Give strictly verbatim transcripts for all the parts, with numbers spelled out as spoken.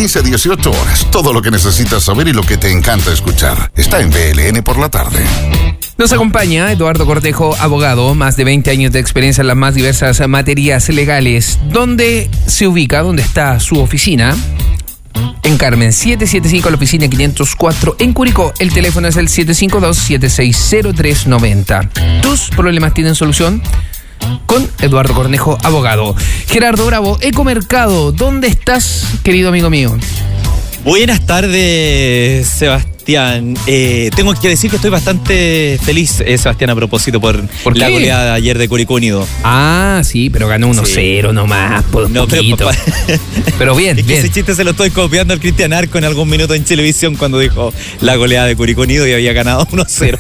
quince a dieciocho horas. Todo lo que necesitas saber y lo que te encanta escuchar está en B L N por la tarde. Nos acompaña Eduardo Cornejo, abogado, más de veinte años de experiencia en las más diversas materias legales. ¿Dónde se ubica? ¿Dónde está su oficina? En Carmen, setecientos setenta y cinco, la oficina quinientos cuatro. En Curicó, el teléfono es el siete cinco dos, siete seis cero tres nueve cero. ¿Tus problemas tienen solución? Con Eduardo Cornejo, abogado. Gerardo Bravo, Ecomercado, ¿dónde estás, querido amigo mío? Buenas tardes, Sebastián. Eh, tengo que decir que estoy bastante feliz, eh, Sebastián, a propósito por, ¿Por la qué? goleada ayer de Curicó Unido. Ah, sí, pero ganó uno cero sí. nomás, por no, poquito. Pero, papá, pero bien, es que bien. ese chiste se lo estoy copiando al Cristian Arco en algún minuto en televisión cuando dijo la goleada de Curicó Unido y había ganado uno cero.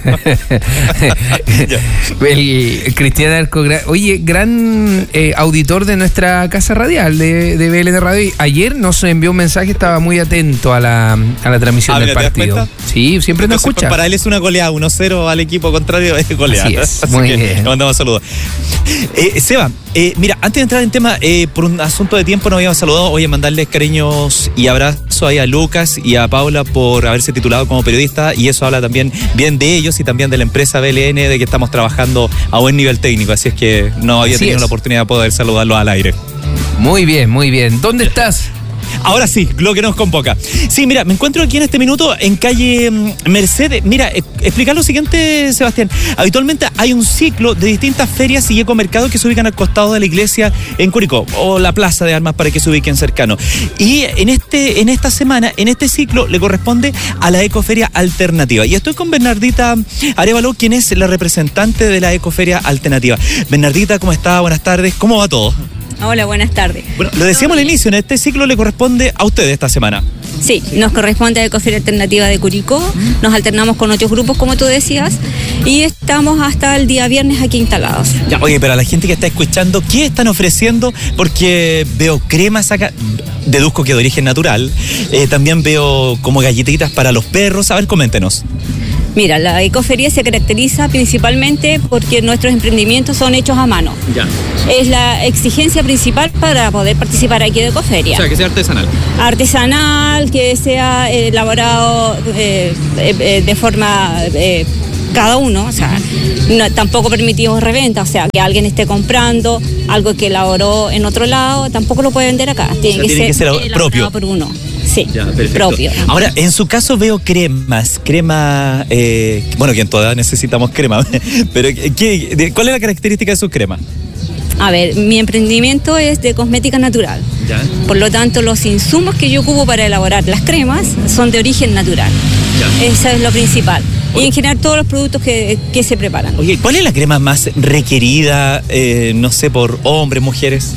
El Cristian Arco, oye, gran eh, auditor de nuestra casa radial de, de B L N Radio. Ayer nos envió un mensaje, estaba muy atento a la, a la transmisión ah, del mira, partido. Sí, siempre nos escucha. Para él es una goleada, uno cero al equipo contrario es goleada. Así es, Así muy que bien. Le mandamos saludos. Eh, Seba, eh, mira, antes de entrar en tema, eh, por un asunto de tiempo nos habíamos saludado. Oye, mandarles cariños y abrazos ahí a Lucas y a Paula por haberse titulado como periodista, y eso habla también bien de ellos y también de la empresa B L N, de que estamos trabajando a buen nivel técnico, así es que no había Así tenido es. la oportunidad de poder saludarlos al aire. Muy bien, muy bien. ¿Dónde estás? Ahora sí, lo que nos convoca. Sí, mira, me encuentro aquí en este minuto en calle Mercedes. Mira, eh, explicar lo siguiente, Sebastián. Habitualmente hay un ciclo de distintas ferias y ecomercados que se ubican al costado de la iglesia en Curicó, o la plaza de armas para que se ubiquen cercano. Y en este, en esta semana, en este ciclo, le corresponde a la Ecoferia Alternativa. Y estoy con Bernardita Arevalo, quien es la representante de la Ecoferia Alternativa. Bernardita, ¿cómo está? Buenas tardes. ¿Cómo va todo? Hola, buenas tardes. Bueno, lo decíamos al inicio, en este ciclo le corresponde a ustedes esta semana. Sí, nos corresponde a Ecoferia Alternativa de Curicó, nos alternamos con otros grupos, como tú decías, y estamos hasta el día viernes aquí instalados. Ya, oye, pero a la gente que está escuchando, ¿qué están ofreciendo? Porque veo cremas acá, deduzco que de origen natural, eh, también veo como galletitas para los perros. A ver, coméntenos. Mira, la Ecoferia se caracteriza principalmente porque nuestros emprendimientos son hechos a mano. Ya. Es la exigencia principal para poder participar aquí de Ecoferia. O sea, que sea artesanal. Artesanal, que sea eh, elaborado eh, eh, de forma... Eh, cada uno, o sea, no, tampoco permitimos reventa, o sea, que alguien esté comprando algo que elaboró en otro lado, tampoco lo puede vender acá. Tiene, o sea, que, tiene ser que ser propio por uno. Sí, ya, propio. Ahora, en su caso veo cremas, crema, eh, bueno, que en todas necesitamos crema, pero ¿qué, de, ¿cuál es la característica de su crema? A ver, mi emprendimiento es de cosmética natural. Ya. Por lo tanto, los insumos que yo ocupo para elaborar las cremas son de origen natural. Ya. Eso es lo principal. Y en general todos los productos que, que se preparan. Oye, ¿cuál es la crema más requerida, eh, no sé, por hombres, mujeres?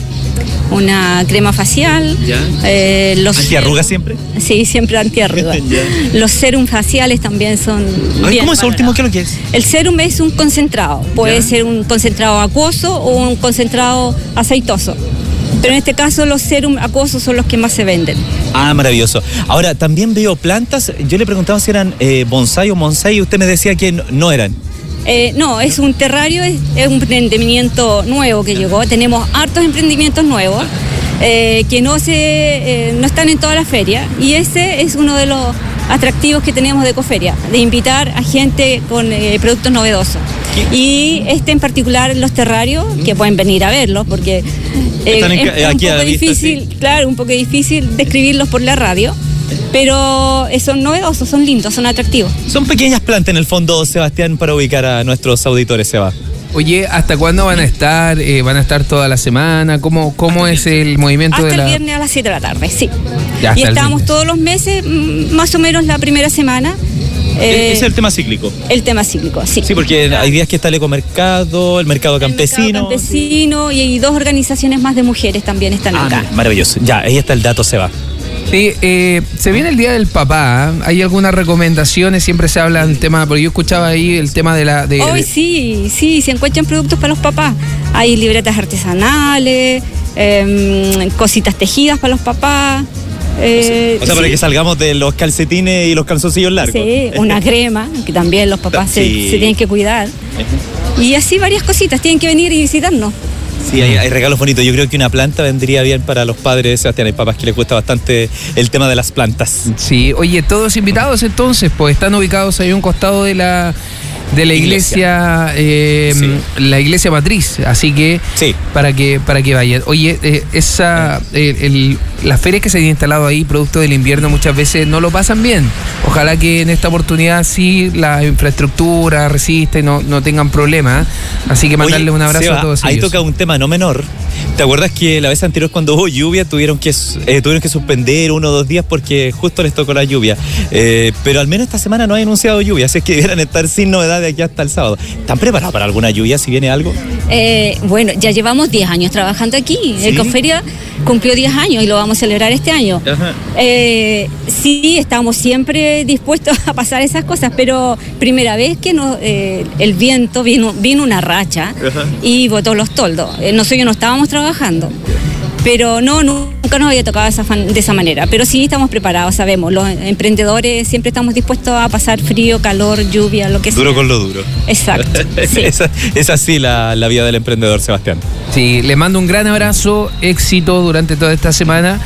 Una crema facial. ¿Ya? Eh, los ¿Antiarrugas siempre? Sí, siempre antiarrugas. Los serum faciales también son. Ay, bien ¿cómo es eso último? ¿Qué es lo que es? El serum es un concentrado. Puede ¿Ya? ser un concentrado acuoso o un concentrado aceitoso. Pero en este caso los serum acuosos son los que más se venden. Ah, maravilloso. Ahora, también veo plantas. Yo le preguntaba si eran eh, bonsai o monsai y usted me decía que no, no eran. Eh, no, es un terrario, es, es un emprendimiento nuevo que llegó. Tenemos hartos emprendimientos nuevos eh, que no, se, eh, no están en toda la feria. Y ese es uno de los atractivos que tenemos de Ecoferia, de invitar a gente con eh, productos novedosos. Y este en particular, los terrarios, que pueden venir a verlos, porque eh, en, es, es un poco difícil, vista, sí. claro, un poco difícil describirlos por la radio, pero son novedosos, son lindos, son atractivos. Son pequeñas plantas en el fondo, Sebastián, para ubicar a nuestros auditores, Seba. Oye, ¿hasta cuándo van a estar? Eh, ¿Van a estar toda la semana? ¿Cómo, cómo es el movimiento hasta de la...? Hasta el viernes a las siete de la tarde, sí. Ya, y estamos todos los meses, más o menos la primera semana. Eh, Ese es el tema cíclico. El tema cíclico, sí. Sí, porque hay días que está el ecomercado, el mercado campesino. El mercado campesino, y hay dos organizaciones más de mujeres también están ah, acá. Maravilloso. Ya, ahí está el dato, Seba. Sí, eh, se viene el Día del Papá. ¿Hay algunas recomendaciones? Siempre se habla del tema, porque yo escuchaba ahí el tema de la... De, Hoy de... sí, sí, se encuentran productos para los papás. Hay libretas artesanales, eh, cositas tejidas para los papás. Eh, o sea, para sí. que salgamos de los calcetines y los calzoncillos largos. Sí, una crema, que también los papás sí. se, se tienen que cuidar. Y así varias cositas, tienen que venir y visitarnos. Sí, hay, hay regalos bonitos. Yo creo que una planta vendría bien para los padres, Sebastián. Hay papás que les gusta bastante el tema de las plantas. Sí, oye, todos invitados entonces, pues están ubicados ahí a un costado de la de la iglesia, iglesia eh, sí. la iglesia matriz, así que sí. para que para que vayan. Oye, eh, esa eh, el, las ferias que se han instalado ahí, producto del invierno, muchas veces no lo pasan bien. Ojalá que en esta oportunidad sí la infraestructura resista y no, no tengan problemas. Así que mandarle Oye, un abrazo Seba, a todos ellos. Ahí toca un tema no menor. ¿Te acuerdas que la vez anterior cuando hubo lluvia tuvieron que eh, tuvieron que suspender uno o dos días porque justo les tocó la lluvia? Eh, pero al menos esta semana no ha anunciado lluvia, así es que debieran estar sin novedad de aquí hasta el sábado. ¿Están preparados para alguna lluvia si viene algo? Eh, bueno, ya llevamos diez años trabajando aquí. ¿Sí? Ecoferia cumplió diez años y lo vamos a celebrar este año. Eh, sí, estamos siempre dispuestos a pasar esas cosas, pero primera vez que no, eh, el viento vino, vino una racha Ajá. y botó los toldos. Eh, nosotros no estábamos trabajando, pero no, nunca nos había tocado esa fan, de esa manera. Pero sí estamos preparados, sabemos, los emprendedores siempre estamos dispuestos a pasar frío, calor, lluvia, lo que sea. Duro con lo duro. Exacto. Sí. Esa, es así la, la vida del emprendedor, Sebastián. Sí, le mando un gran abrazo, éxito durante toda esta semana.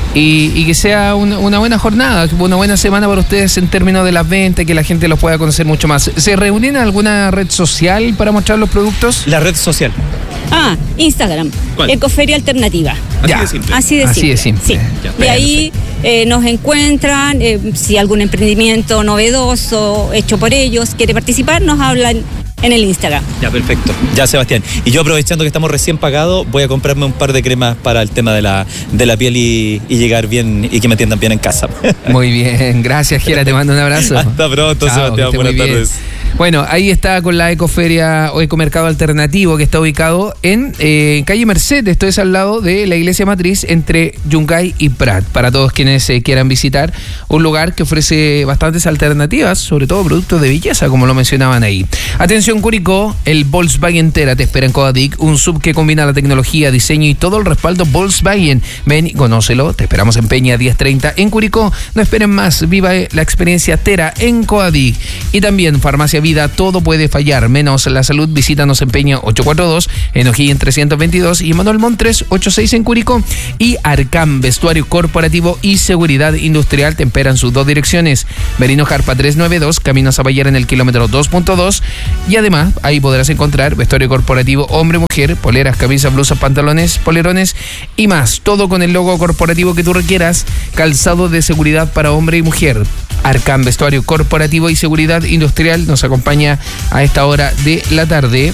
Y, y que sea una, una buena jornada, una buena semana para ustedes en términos de las ventas, que la gente los pueda conocer mucho más. ¿Se reúnen en alguna red social para mostrar los productos? La red social. Ah, Instagram. ¿Cuál? Ecoferia Alternativa. Así ya. de simple. Así de simple. Así de simple. Sí. Ya, de ahí eh, nos encuentran, eh, si algún emprendimiento novedoso hecho por ellos quiere participar, nos hablan en el Instagram. Ya, perfecto. Ya, Sebastián. Y yo, aprovechando que estamos recién pagados, voy a comprarme un par de cremas para el tema de la, de la piel y, y llegar bien y que me atiendan bien en casa. Muy bien. Gracias, Jera. Te mando un abrazo. Hasta pronto, Chao, Sebastián. Buenas tardes. Bueno, ahí está con la Ecoferia o Ecomercado Alternativo, que está ubicado en eh, calle Merced. Esto es al lado de la iglesia matriz entre Yungay y Prat. Para todos quienes eh, quieran visitar, un lugar que ofrece bastantes alternativas, sobre todo productos de belleza, como lo mencionaban ahí. Atención, Curicó, el Volkswagen Tera te espera en Codadic, un sub que combina la tecnología, diseño y todo el respaldo Volkswagen. Ven y conócelo, te esperamos en Peña diez treinta en Curicó. No esperen más, viva la experiencia Tera en Codadic. Y también Farmacia Vida, todo puede fallar, menos la salud. Visítanos en Peña ochocientos cuarenta y dos, en O'Higgins trescientos veintidós y Manuel Montt trescientos ochenta y seis en Curicó. Y Arcam, vestuario corporativo y seguridad industrial, te esperan sus dos direcciones. Merino Jarpa trescientos noventa y dos, Camino Zapallar en el kilómetro dos punto dos. Y además, ahí podrás encontrar vestuario corporativo hombre-mujer, poleras, camisas, blusas, pantalones, polerones y más. Todo con el logo corporativo que tú requieras. Calzado de seguridad para hombre y mujer. Arcam, vestuario corporativo y seguridad industrial, nos acompaña a esta hora de la tarde.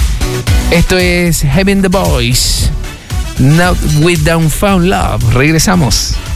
Esto es Heaven the Boys, Not With Down Found Love. Regresamos.